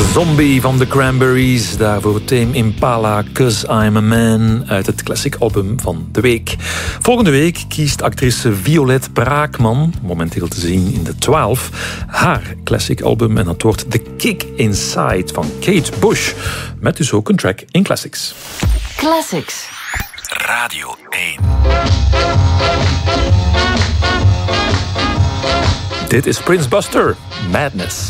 Zombie van The Cranberries. Daarvoor Tame Impala, 'Cause I'm a Man, uit het classic album van de week. Volgende week kiest actrice Violet Braakman, momenteel te zien in de 12, haar classic album. En dat wordt The Kick Inside van Kate Bush. Met dus ook een track in classics. Classics. Radio 1. Dit is Prince Buster, Madness.